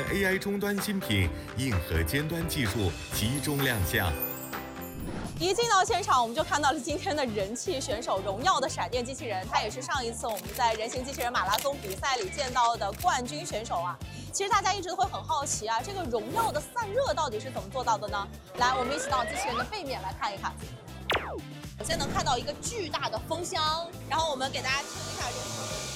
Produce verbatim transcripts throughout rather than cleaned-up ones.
A I 终端新品，硬核尖端技术集中亮相。 一进到现场，我们就看到了今天的人气选手荣耀的闪电机器人，它也是上一次我们在人形机器人马拉松比赛里见到的冠军选手啊。其实大家一直都会很好奇啊，这个荣耀的散热到底是怎么做到的呢？来，我们一起到机器人的背面来看一看。首先能看到一个巨大的风箱，然后我们给大家听一下这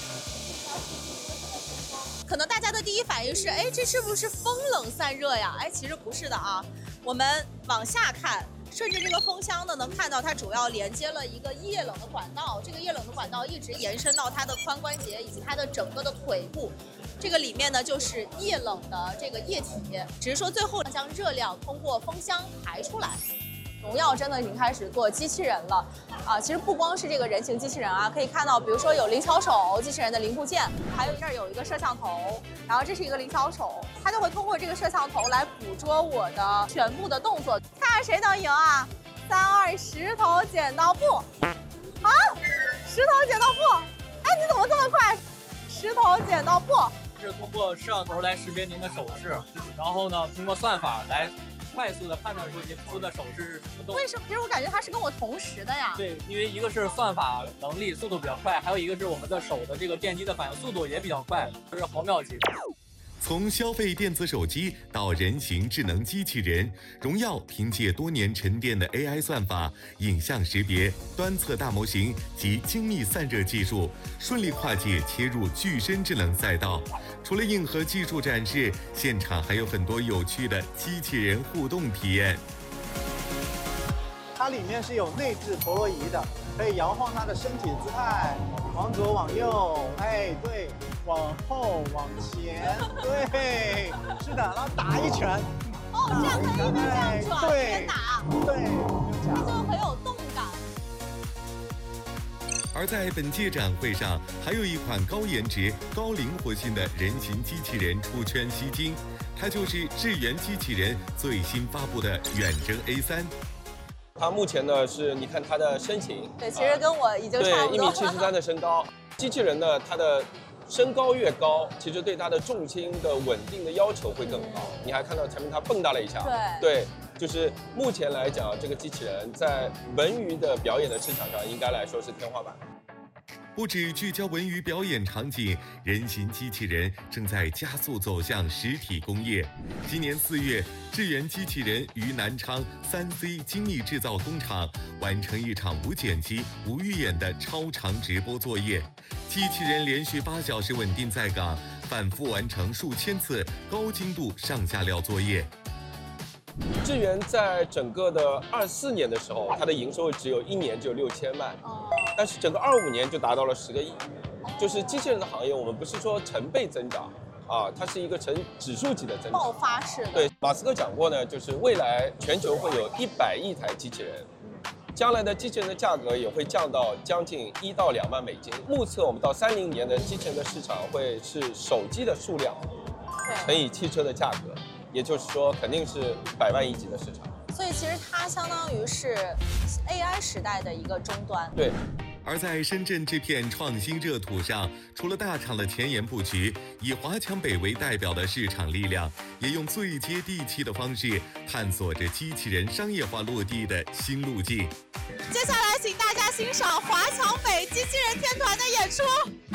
个。可能大家的第一反应是，哎，这是不是风冷散热呀？哎，其实不是的啊。我们往下看。顺着这个风箱呢，能看到它主要连接了一个液冷的管道，这个液冷的管道一直延伸到它的髋关节以及它的整个的腿部，这个里面呢就是液冷的这个液体，只是说最后将热量通过风箱排出来。荣耀真的已经开始做机器人了啊！其实不光是这个人形机器人啊，可以看到，比如说有灵巧手机器人的零部件，还有这儿有一个摄像头，然后这是一个灵巧手，它就会通过这个摄像头来捕捉我的全部的动作，看看谁能赢啊！三二石头剪刀布，啊，石头剪刀布，哎，你怎么这么快？石头剪刀布是通过摄像头来识别您的手势，然后呢，通过算法来。快速的判断出您出的手势是什么动作？ 为什么？其实我感觉它是跟我同时的呀。 对，因为一个是算法能力速度比较快，还有一个是我们的手的这个电机的反应速度也比较快，这是毫秒级。 从消费电子手机到人形智能机器人，荣耀凭借多年沉淀的 A I 算法、影像识别、端侧大模型及精密散热技术，顺利跨界切入具身智能赛道。除了硬核技术展示，现场还有很多有趣的机器人互动体验。 它里面是有内置陀螺仪的，可以摇晃它的身体姿态，往左往右，哎，对，往后往前，对，是的，然后打一拳。 哦，这样可以一边这样转，一边打， 对， 这就很有动感。 而在本届展会上，还有一款高颜值、高灵活性的人形机器人出圈吸睛，它就是智源机器人最新发布的远征 A 三。 它目前呢是，你看它的身形， 对，其实跟我已经差不多了。 对，一米七十三的身高。机器人呢，它的身高越高，其实对它的重心的稳定的要求会更高。嗯、你还看到前面它蹦跶了一下， 对， 对，就是目前来讲，这个机器人在文娱的表演的市场上，应该来说是天花板。 不止聚焦文娱表演场景，人形机器人正在加速走向实体工业。今年四月，智源机器人于南昌三 C 精密制造工厂完成一场无剪辑、无预演的超长直播作业。机器人连续八小时稳定在岗，反复完成数千次高精度上下料作业。 智源在整个的二四年的时候，它的营收只有一年只有六千万，但是整个二五年就达到了十个亿。就是机器人的行业，我们不是说成倍增长啊，它是一个成指数级的增长， 爆发式的。 对，马斯克讲过呢，就是未来全球会有一百亿台机器人，将来的机器人的价格也会降到将近一到两万美金。目测我们到三零年的机器人的市场会是手机的数量乘以汽车的价格。也就是说，肯定是百万亿级的市场。 所以其实它相当于是 A I 时代的一个终端。 对。 而在深圳这片创新热土上，除了大厂的前沿布局，以华强北为代表的市场力量，也用最接地气的方式探索着机器人商业化落地的新路径。 接下来，请大家欣赏华强北机器人天团的演出。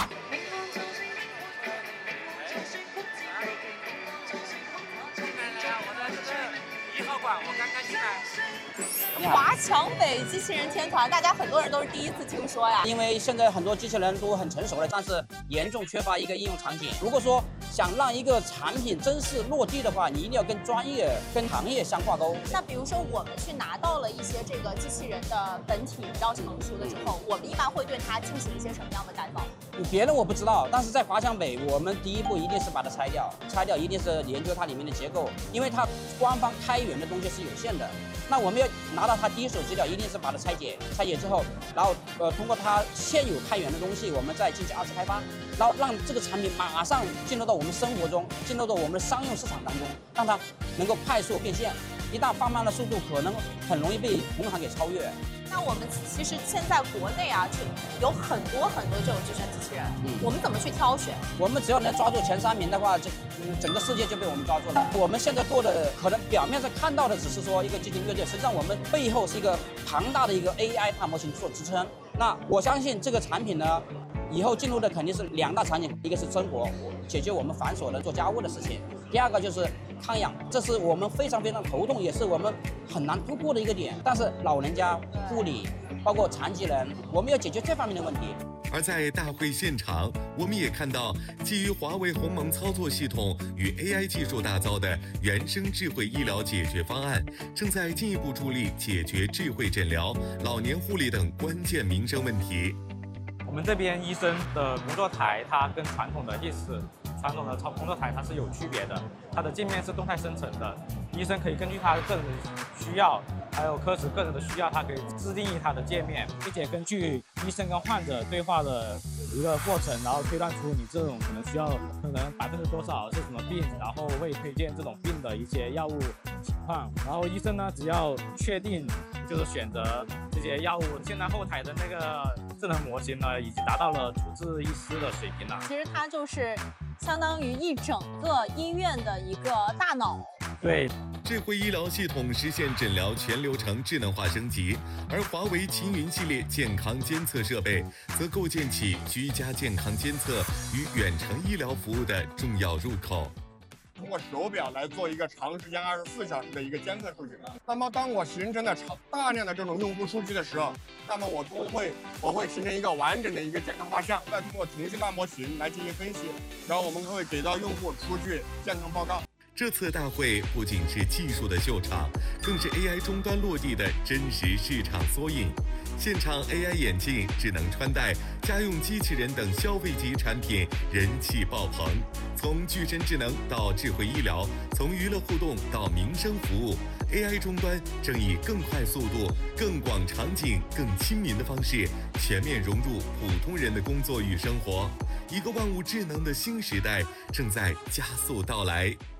我刚刚进来。 华强北机器人天团，大家很多人都是第一次听说呀。 因为现在很多机器人都很成熟了，但是严重缺乏一个应用场景。如果说想让一个产品真实落地的话，你一定要跟专业、跟行业相挂钩。 那比如说，我们去拿到了一些这个机器人的本体比较成熟的之后，我们一般会对它进行一些什么样的改造？ 别人我不知道，但是在华强北，我们第一步一定是把它拆掉，拆掉一定是研究它里面的结构，因为它官方开源的东西是有限的。那我们要拿到它第一手资料，一定是把它拆解，拆解之后，然后呃通过它现有开源的东西，我们再进行二次开发，然后让这个产品马上进入到我们生活中，进入到我们的商用市场当中，让它能够快速变现。 一旦放慢了速度，可能很容易被同行给超越。 那我们其实现在国内啊，就有很多很多这种智能机器人，嗯，我们怎么去挑选？ 我们只要能抓住前三名的话，就嗯整个世界就被我们抓住了。我们现在做的可能表面上看到的只是说一个机器人乐队，实际上我们背后是一个庞大的一个 A I 大模型做支撑。那我相信这个产品呢，以后进入的肯定是两大场景，一个是生活，解决我们繁琐的做家务的事情；第二个就是康养，这是我们非常非常头痛，也是我们很难突破的一个点。但是老人家、护理，包括残疾人，我们要解决这方面的问题。 而在大会现场，我们也看到基于华为鸿蒙操作系统与 A I 技术打造的原生智慧医疗解决方案，正在进一步助力解决智慧诊疗、老年护理等关键民生问题。 我们这边医生的工作台，它跟传统的意思。传统的操工作台它是有区别的，它的界面是动态生成的，医生可以根据他个人的需要，还有科室个人的需要，它可以自定义它的界面，并且根据医生跟患者对话的一个过程，然后推断出你这种可能需要可能百分之多少是什么病，然后会推荐这种病的一些药物情况，然后医生呢只要确定就是选择这些药物，现在后台的那个智能模型呢已经达到了主治医师的水平了。 其实它就是相当于一整个医院的一个大脑。 对， 智慧医疗系统实现诊疗全流程智能化升级，而华为秦云系列健康监测设备则构建起居家健康监测与远程医疗服务的重要入口。 通过手表来做一个长时间二十四小时的一个监测数据。那么当我形成了大量的这种用户数据的时候，那么我都会我会形成一个完整的一个健康画像，再通过图形大模型来进行分析，然后我们会给到用户出具健康报告。 这次大会不仅是技术的秀场，更是 A I 终端落地的真实市场缩影。现场 A I 眼镜、智能穿戴、家用机器人等消费级产品人气爆棚。从具身智能到智慧医疗，从娱乐互动到民生服务 ，A I 终端正以更快速度、更广场景、更亲民的方式，全面融入普通人的工作与生活。一个万物智能的新时代正在加速到来。